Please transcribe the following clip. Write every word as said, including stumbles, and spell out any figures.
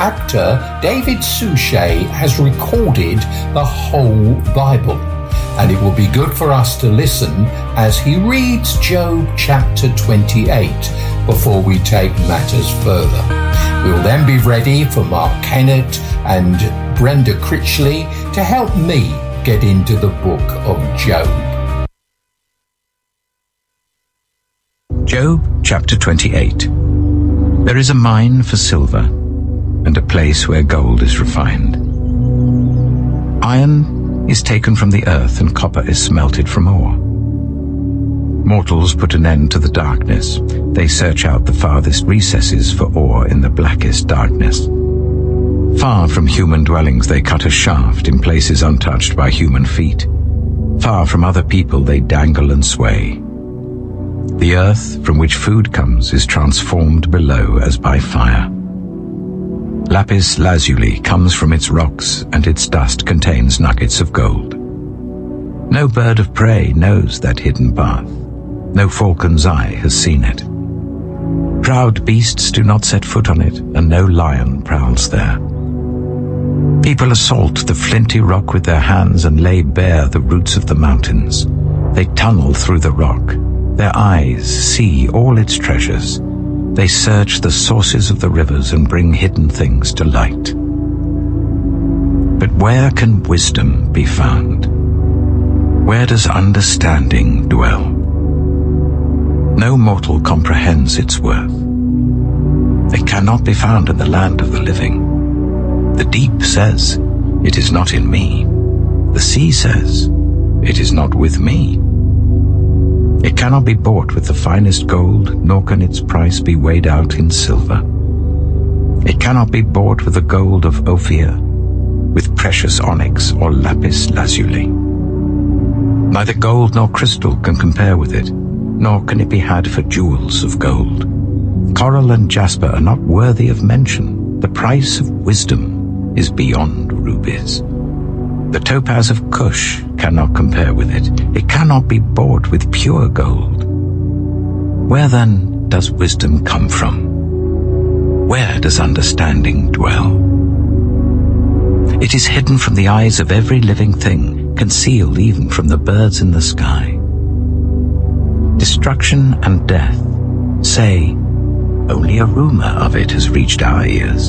actor David Suchet has recorded the whole Bible, and it will be good for us to listen as he reads Job chapter twenty-eight before we take matters further. We'll then be ready for Mark Kennett and Brenda Critchley to help me get into the book of Job. Job chapter twenty-eight. There is a mine for silver, and a place where gold is refined. Iron is taken from the earth, and copper is smelted from ore. Mortals put an end to the darkness. They search out the farthest recesses for ore in the blackest darkness. Far from human dwellings they cut a shaft in places untouched by human feet. Far from other people they dangle and sway. The earth from which food comes is transformed below as by fire. Lapis lazuli comes from its rocks, and its dust contains nuggets of gold. No bird of prey knows that hidden path. No falcon's eye has seen it. Proud beasts do not set foot on it, and no lion prowls there. People assault the flinty rock with their hands and lay bare the roots of the mountains. They tunnel through the rock. Their eyes see all its treasures. They search the sources of the rivers and bring hidden things to light. But where can wisdom be found? Where does understanding dwell? No mortal comprehends its worth. It cannot be found in the land of the living. The deep says, "It is not in me." The sea says, "It is not with me." It cannot be bought with the finest gold, nor can its price be weighed out in silver. It cannot be bought with the gold of Ophir, with precious onyx or lapis lazuli. Neither gold nor crystal can compare with it, nor can it be had for jewels of gold. Coral and jasper are not worthy of mention. The price of wisdom is beyond rubies. The topaz of Cush cannot compare with it. It cannot be bought with pure gold. Where then does wisdom come from? Where does understanding dwell? It is hidden from the eyes of every living thing, concealed even from the birds in the sky. Destruction and death say, only a rumor of it has reached our ears.